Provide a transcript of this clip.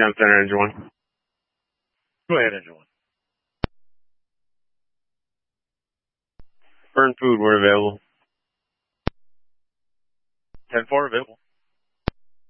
Town Center, Engine 1. Go ahead, Engine 1. Burn food, we're available. 10-4 available.